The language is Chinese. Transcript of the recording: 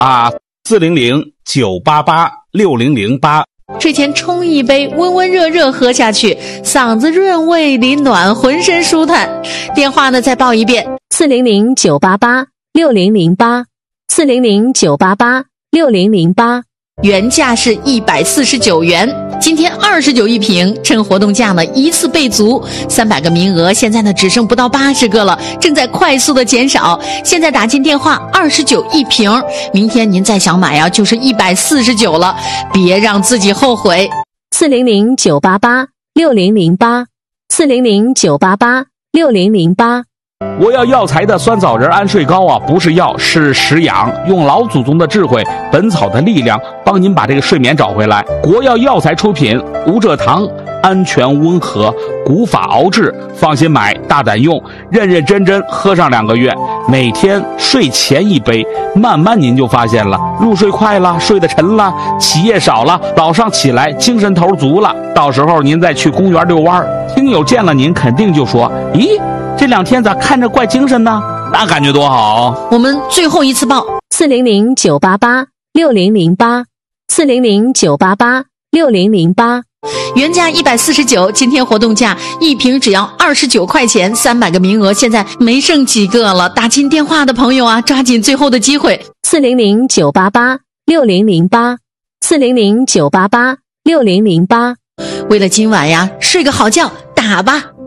400-988-6008。 睡前冲一杯，温温热热喝下去，嗓子润胃里暖，浑身舒坦。电话呢再报一遍 ：400-988-6008 400-988-6008。 原价是149元，今天29一瓶，趁活动价呢一次备足，300个名额，现在呢只剩不到80个了，正在快速的减少。现在打进电话29一瓶，明天您再想买啊，就是149了，别让自己后悔。 400-988-6008 400-988-6008。 我要药材的酸枣仁安睡膏啊，不是药，是食养，用老祖宗的智慧，本草的力量，帮您把这个睡眠找回来。国药药材出品，无蔗糖，安全温和，古法熬制，放心买，大胆用，认认真真喝上2个月，每天睡前一杯，慢慢您就发现了，入睡快了，睡得沉了，起夜少了，早上起来精神头足了。到时候您再去公园遛弯，听友见了您肯定就说：咦，这2天咋看着怪精神呢？那感觉多好。 我们最后一次报 400-988-6008 400-988-6008。 原价149，今天活动价一瓶只要29块钱，300个名额，现在没剩几个了。打进电话的朋友啊，抓紧最后的机会。 400-988-6008 400-988-6008。 为了今晚呀，睡个好觉，打吧。